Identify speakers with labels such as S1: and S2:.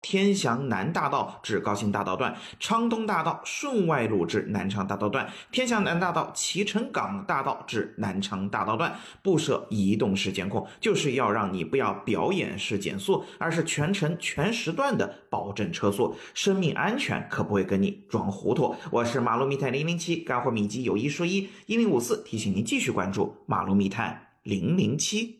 S1: 天祥南大道至高新大道段，昌东大道顺外路至南昌大道段，天祥南大道脐橙港大道至南昌大道段，不设移动式监控，就是要让你不要表演式减速，而是全程全时段的保证车速，生命安全可不会跟你装糊涂。我是马路密探007，干货秘籍有一说一，1054提醒您继续关注马路密探007。